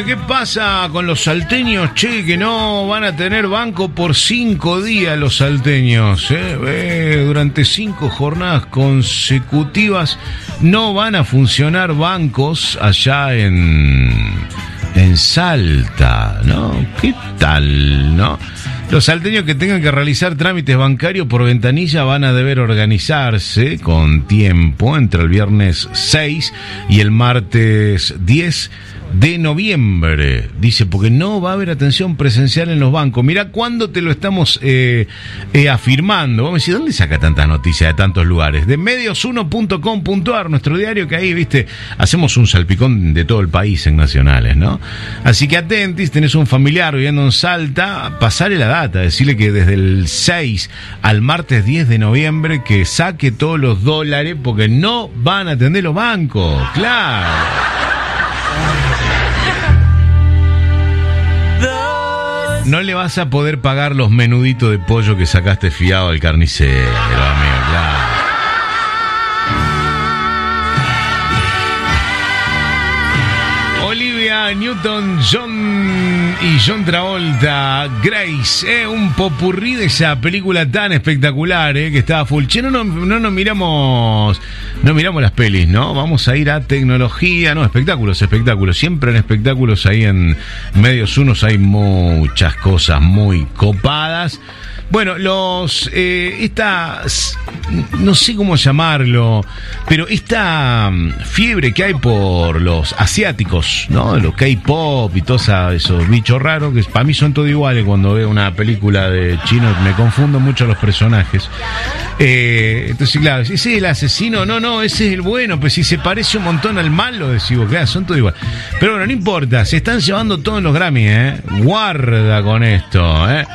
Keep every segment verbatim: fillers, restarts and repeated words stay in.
Bueno, ¿qué pasa con los salteños? Che, que no van a tener banco por cinco días los salteños. ¿eh? Eh, durante cinco jornadas consecutivas no van a funcionar bancos allá en, en Salta, ¿no? ¿Qué tal, no? Los salteños que tengan que realizar trámites bancarios por ventanilla van a deber organizarse con tiempo entre el viernes seis y el martes diez de noviembre, dice, porque no va a haber atención presencial en los bancos. Mirá cuándo te lo estamos eh, eh, afirmando. Vamos a decir, ¿dónde saca tantas noticias de tantos lugares? De medios uno punto com punto a r, nuestro diario, que ahí, viste, hacemos un salpicón de todo el país en nacionales, ¿no? Así que atentis, tenés un familiar viviendo en Salta, pasale la data, decirle que desde el seis al martes diez de noviembre que saque todos los dólares porque no van a atender los bancos, claro. No le vas a poder pagar los menuditos de pollo que sacaste fiado al carnicero, amigo, claro. Olivia Newton-John y John Travolta, Grace, eh, un popurrí de esa película tan espectacular, eh, que estaba full. Che, no, no, no nos miramos, no miramos las pelis, ¿no? Vamos a ir a tecnología, no, espectáculos, espectáculos. Siempre en espectáculos ahí en Medios Unos hay muchas cosas muy copadas. Bueno, los, eh, estas, no sé cómo llamarlo, pero esta fiebre que hay por los asiáticos, ¿no? Los K-pop y todos esos bichos raros, que para mí son todos iguales cuando veo una película de chino, me confundo mucho los personajes. Eh, entonces, claro, ese es el asesino, no, no, ese es el bueno, pues si se parece un montón al malo, decimos, claro, son todos iguales. Pero bueno, no importa, se están llevando todos los Grammy, ¿eh? Guarda con esto, ¿eh?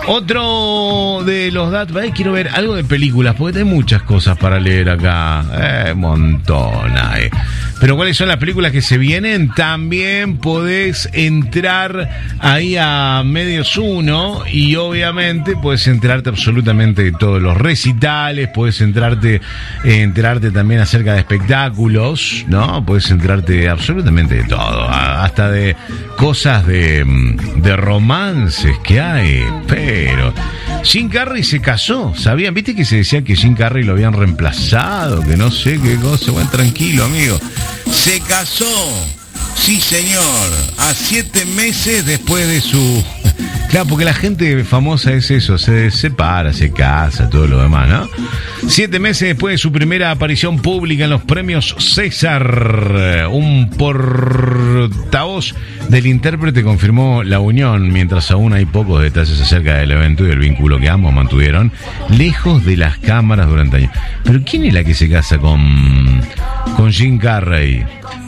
Otro de los datos, eh, quiero ver algo de películas, porque hay muchas cosas para leer acá, eh, montón hay. Pero ¿cuáles son las películas que se vienen? También podés entrar ahí a Medios Uno y obviamente podés enterarte absolutamente de todos los recitales, podés entrarte, eh, enterarte también acerca de espectáculos, ¿no? Podés enterarte absolutamente de todo, hasta de cosas de, de romances que hay, pero Jim Carrey se casó, ¿sabían? ¿Viste que se decía que Jim Carrey lo habían reemplazado? Que no sé qué cosa, bueno, tranquilo, amigo. Se casó, sí señor, a siete meses después de su... Claro, porque la gente famosa es eso, se separa, se casa, todo lo demás, ¿no? Siete meses después de su primera aparición pública en los premios César, un portavoz del intérprete confirmó la unión, mientras aún hay pocos detalles acerca del evento y del vínculo que ambos mantuvieron lejos de las cámaras durante años. Pero ¿quién es la que se casa con, con Jim Carrey?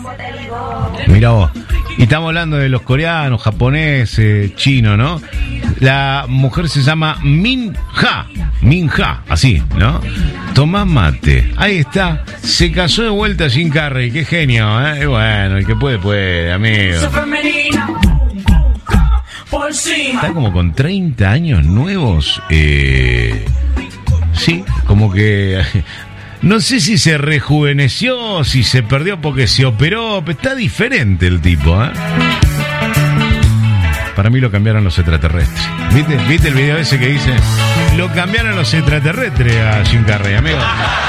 Mirá vos. Y estamos hablando de los coreanos, japoneses, chinos, ¿no? La mujer se llama Min-ha. Min-ha, así, ¿no? Tomás mate. Ahí está. Se casó de vuelta Jim Carrey. Qué genio, ¿eh? Y bueno, el que puede, puede, amigo. Está como con treinta años nuevos. Eh, sí, como que... No sé si se rejuveneció, si se perdió porque se operó, pero está diferente el tipo, ¿eh? Para mí lo cambiaron los extraterrestres. ¿Viste? ¿Viste el video ese que dice? Lo cambiaron los extraterrestres a Jim Carrey, amigo.